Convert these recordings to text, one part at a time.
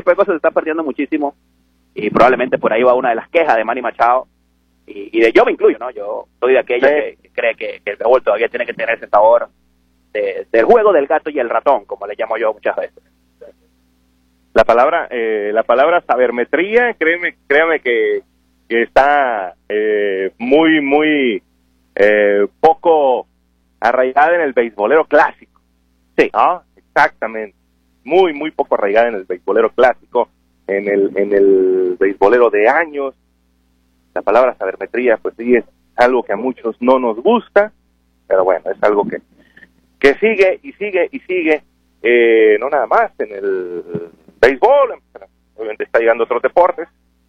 tipo de cosas se está perdiendo muchísimo, y probablemente por ahí va una de las quejas de Manny Machado, y de yo me incluyo, ¿no? Yo soy de aquellos que cree que el béisbol todavía tiene que tener ese sabor del juego del gato y el ratón, como le llamo yo muchas veces. La palabra sabermetría, créame que está muy poco arraigada en el beisbolero clásico. Sí, ¿no? Exactamente. Muy poco arraigada en el beisbolero clásico, en el beisbolero de años. La palabra sabermetría, pues sí, es algo que a muchos no nos gusta, pero bueno, es algo que sigue y sigue, no nada más en el béisbol, obviamente está llegando otros deportes.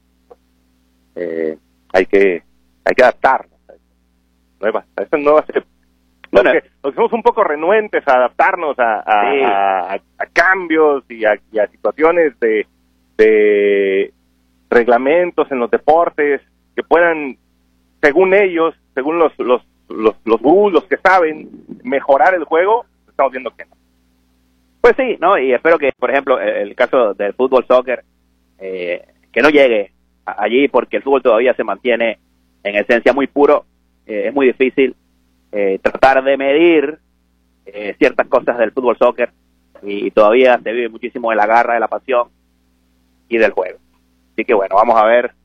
Hay que adaptarnos a estas nuevas bueno, nos somos un poco renuentes a adaptarnos a cambios y a situaciones de reglamentos en los deportes que puedan, según ellos, según los gurús, los que saben mejorar el juego. Estamos viendo que no. Pues sí, ¿no? Y espero que, por ejemplo, el caso del fútbol soccer, que no llegue allí, porque el fútbol todavía se mantiene en esencia muy puro. Es muy difícil tratar de medir ciertas cosas del fútbol soccer, y todavía se vive muchísimo de la garra, de la pasión y del juego. Así que bueno, vamos a ver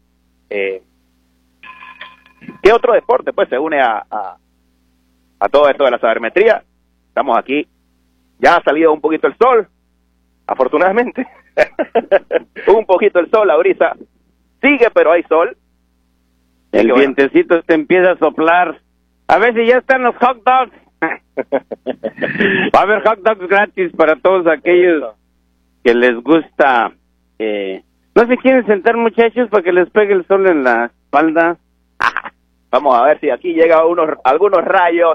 qué otro deporte pues se une a todo esto de la sabermetría. Estamos aquí, ya ha salido un poquito el sol, afortunadamente. Un poquito el sol, la brisa sigue, pero hay sol. El vientecito te empieza a soplar. A ver si ya están los hot dogs. Va a haber hot dogs gratis para todos aquellos que les gusta. ¿No se quieren sentar, muchachos, para que les pegue el sol en la espalda? Vamos a ver si aquí llega algunos rayos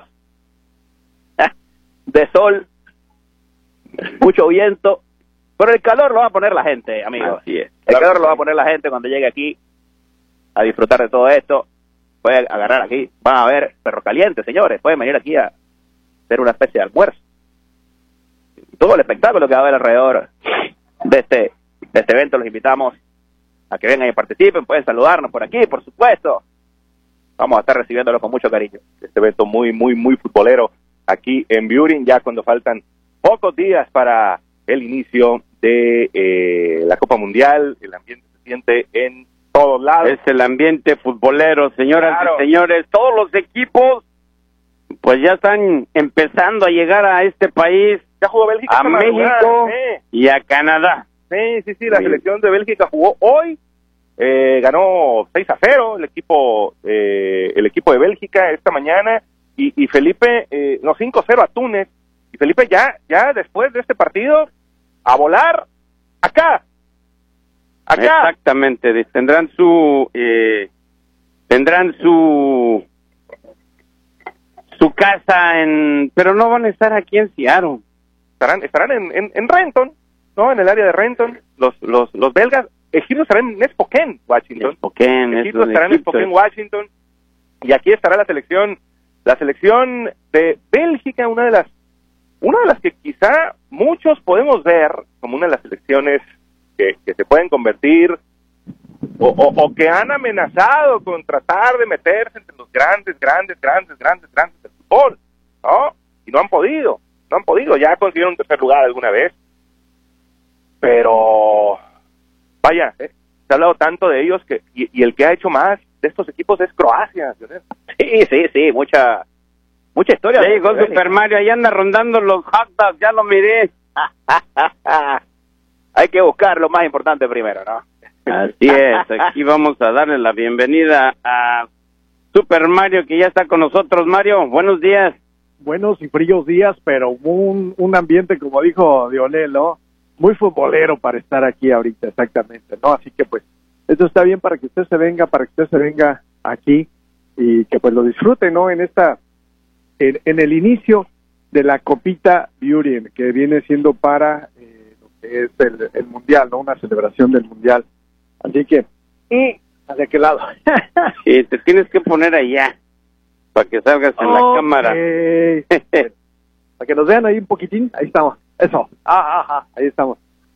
de sol, mucho viento, pero el calor lo va a poner la gente, amigos. Así es. El calor lo va a poner la gente cuando llegue aquí a disfrutar de todo esto. Pueden agarrar aquí, van a ver perro caliente, señores, pueden venir aquí a hacer una especie de almuerzo. Todo el espectáculo que va a haber alrededor de este evento, los invitamos a que vengan y participen, pueden saludarnos por aquí, por supuesto. Vamos a estar recibiéndolo con mucho cariño. Este evento muy futbolero aquí en Burin, ya cuando faltan pocos días para el inicio de la Copa Mundial. El ambiente se siente en todos lados. Es el ambiente futbolero, señoras Claro. y señores. Todos los equipos pues ya están empezando a llegar a este país, Ya jugó Bélgica a esta madrugada, México y a Canadá. Sí, la selección de Bélgica jugó hoy, ganó 6-0 el equipo de Bélgica esta mañana, y Felipe, 5-0 a Túnez, y Felipe ya después de este partido, a volar acá. Exactamente, tendrán su casa pero no van a estar aquí en Seattle. Estarán en Renton, ¿no? En el área de Renton, los belgas. Egipto estarán en Spokane, Washington. Egipto estará en Spokane, Washington. Y aquí estará la selección de Bélgica, una de las que quizá muchos podemos ver como una de las selecciones que se pueden convertir o que han amenazado con tratar de meterse entre los grandes del fútbol, ¿no? Y no han podido, ya consiguieron un tercer lugar alguna vez, pero vaya, se ha hablado tanto de ellos y el que ha hecho más de estos equipos es Croacia. Sí, mucha historia. Ya llegó Super Mario, ahí anda rondando los hot dogs, ya lo miré. Hay que buscar lo más importante primero, ¿no? Así es, aquí vamos a darle la bienvenida a Super Mario, que ya está con nosotros. Mario, buenos días. Buenos y fríos días, pero un ambiente, como dijo Dionel, ¿no? Muy futbolero para estar aquí ahorita, exactamente, ¿no? Así que pues, esto está bien para que usted se venga aquí y que pues lo disfrute, ¿no? En el inicio de la Copita Burin, que viene siendo para lo que es el Mundial, ¿no? Una celebración del Mundial. Así que, ¿y hacia qué lado? Sí, te tienes que poner allá, para que salgas en la cámara. Para que nos vean ahí un poquitín, ahí estamos. Eso, ahí estamos.